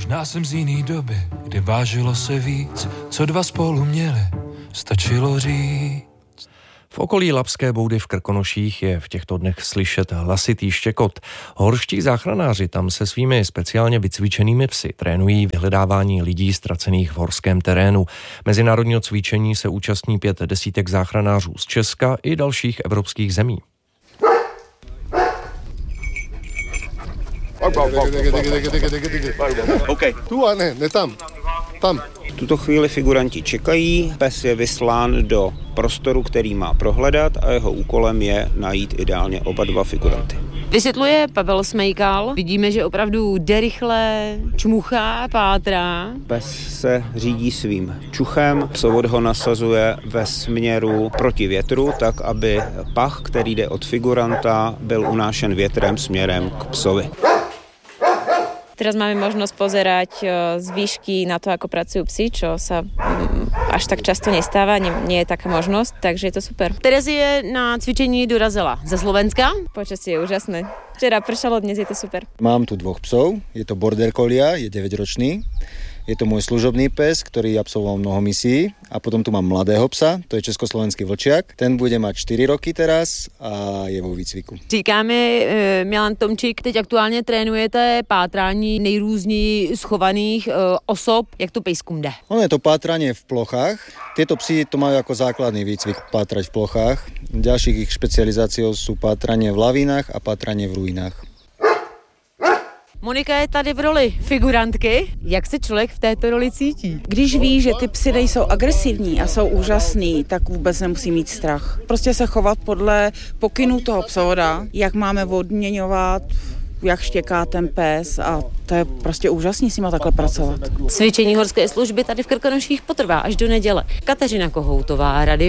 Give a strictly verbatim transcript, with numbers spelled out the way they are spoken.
Možná jsem z jiný doby, kdy vážilo se víc, co dva spolu měli, stačilo říct. V okolí Labské boudy v Krkonoších je v těchto dnech slyšet hlasitý štěkot. Horští záchranáři tam se svými speciálně vycvičenými psy trénují vyhledávání lidí ztracených v horském terénu. Mezinárodního cvičení se účastní pět desítek záchranářů z Česka i dalších evropských zemí. Okay. Tu a ne, ne tam. Tam. V tuto chvíli figuranti čekají, pes je vyslán do prostoru, který má prohledat a jeho úkolem je najít ideálně oba dva figuranty. Vysvětluje Pavel Smejkal. Vidíme, že opravdu jde rychle, čmuchá, pátrá. Pes se řídí svým čuchem, psovod ho nasazuje ve směru proti větru, tak aby pach, který jde od figuranta, byl unášen větrem směrem k psovi. Teraz máme možnosť pozerať z výšky na to, ako pracujú psi, čo sa až tak často nestáva, nie, nie je taká možnosť, takže je to super. Terezie na cvičení dorazila ze Slovenska. Počasie je úžasné. Včera pršalo, dnes je to super. Mám tu dvoch psov, je to border collie, je deväťročný. Je to môj služobný pes, ktorý absolvoval mnoho misií. A potom tu mám mladého psa, to je československý vlčiak. Ten bude mať štyri roky teraz a je vo výcviku. Říkáme, Milan Tomčík, teď aktuálně trénujete pátrání nejrůzněji schovaných e, osob. Jak to pejskům jde? Ono je to pátranie v plochách. Tieto psi to majú ako základný výcvik pátrať v plochách. Ďalších ich špecializáciou sú pátranie v lavínach a pátranie v ruinách. Monika je tady v roli figurantky. Jak se člověk v této roli cítí? Když ví, že ty psy nejsou agresivní a jsou úžasný, tak vůbec nemusí mít strach. Prostě se chovat podle pokynů toho psovoda, jak máme odměňovat, jak štěká ten pes a to je prostě úžasný s nima takhle pracovat. Cvičení horské služby tady v Krkonoších potrvá až do neděle. Kateřina Kohoutová, Radio